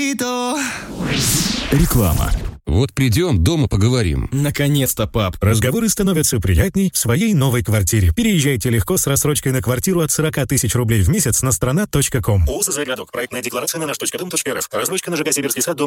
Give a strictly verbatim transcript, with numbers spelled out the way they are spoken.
Реклама. Вот придем, дома поговорим. Наконец-то, пап. Разговоры становятся приятней в своей новой квартире. Переезжайте легко с рассрочкой на квартиру от сорок тысяч рублей в месяц на страна точка ком. ООО «Городок». Проектная декларация на наш точка дом точка рф. Рассрочка на ЖК «Сибирский сад», дом